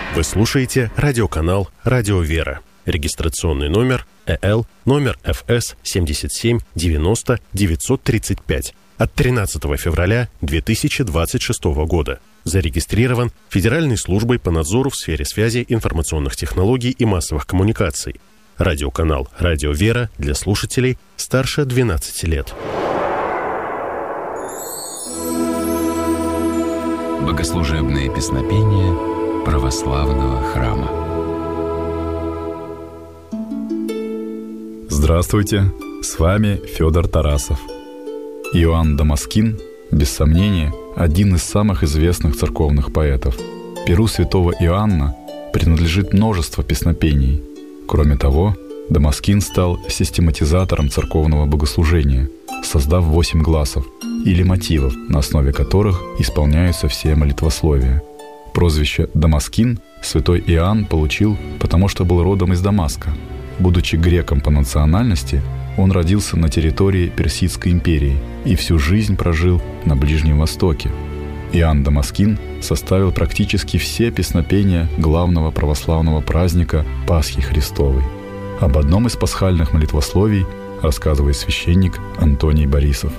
Вы слушаете радиоканал «Радио Вера». Регистрационный номер ЭЛ, номер ФС 77 90 935 от 13 февраля 2026 года. Зарегистрирован Федеральной службой по надзору в сфере связи, информационных технологий и массовых коммуникаций. Радиоканал «Радио Вера» для слушателей старше 12 лет. Богослужебные песнопения православного храма. Здравствуйте, с вами Федор Тарасов. Иоанн Дамаскин, без сомнения, один из самых известных церковных поэтов. Перу святого Иоанна принадлежит множество песнопений. Кроме того, Дамаскин стал систематизатором церковного богослужения, создав 8 гласов или мотивов, на основе которых исполняются все молитвословия. Прозвище «Дамаскин» святой Иоанн получил, потому что был родом из Дамаска. Будучи греком по национальности, он родился на территории Персидской империи и всю жизнь прожил на Ближнем Востоке. Иоанн Дамаскин составил практически все песнопения главного православного праздника Пасхи Христовой. Об одном из пасхальных молитвословий рассказывает священник Антоний Борисов.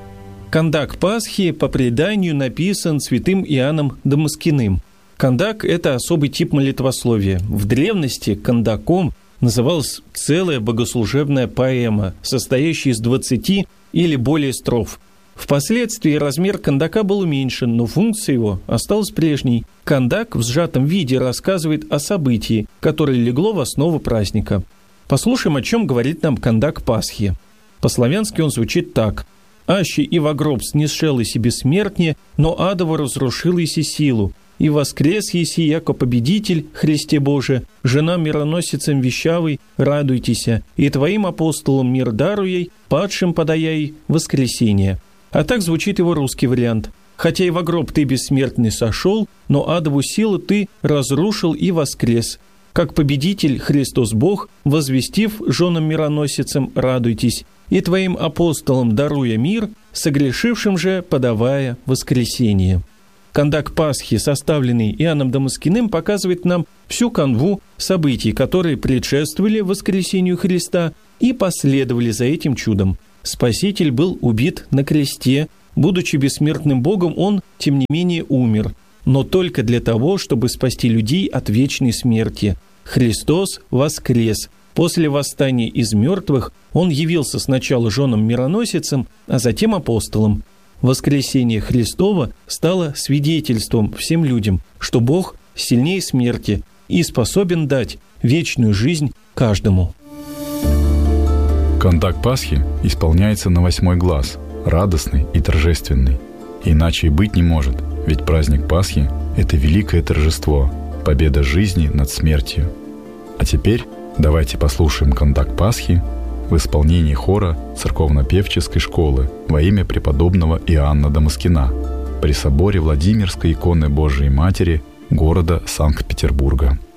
Кандак Пасхи по преданию написан святым Иоанном Дамаскиным. Кандак – это особый тип молитвословия. В древности кандаком называлась целая богослужебная поэма, состоящая из 20 или более строф. Впоследствии размер кандака был уменьшен, но функция его осталась прежней. Кандак в сжатом виде рассказывает о событии, которое легло в основу праздника. Послушаем, о чем говорит нам кандак Пасхи. По-славянски он звучит так. «Аще и во гроб снесшел иси бессмертнее, но адово разрушил иси силу. И воскрес еси, яко победитель, Христе Боже, жена мироносицам вещавой, радуйтеся, и твоим апостолам мир даруей, падшим подаяй воскресение». А так звучит его русский вариант. «Хотя и во гроб ты бессмертный сошел, но адову силу ты разрушил и воскрес. Как победитель Христос Бог, возвестив женам мироносицам, радуйтесь, и твоим апостолам даруя мир, согрешившим же подавая воскресение». Кандак Пасхи, составленный Иоанном Дамаскиным, показывает нам всю канву событий, которые предшествовали воскресению Христа и последовали за этим чудом. Спаситель был убит на кресте. Будучи бессмертным Богом, он, тем не менее, умер. Но только для того, чтобы спасти людей от вечной смерти. Христос воскрес. После восстания из мертвых он явился сначала женам-мироносицам, а затем апостолам. Воскресение Христово стало свидетельством всем людям, что Бог сильнее смерти и способен дать вечную жизнь каждому. Кандак Пасхи исполняется на 8 глас, радостный и торжественный. Иначе и быть не может, ведь праздник Пасхи – это великое торжество, победа жизни над смертью. А теперь давайте послушаем кандак Пасхи в исполнении хора церковно-певческой школы во имя преподобного Иоанна Дамаскина при соборе Владимирской иконы Божией Матери города Санкт-Петербурга.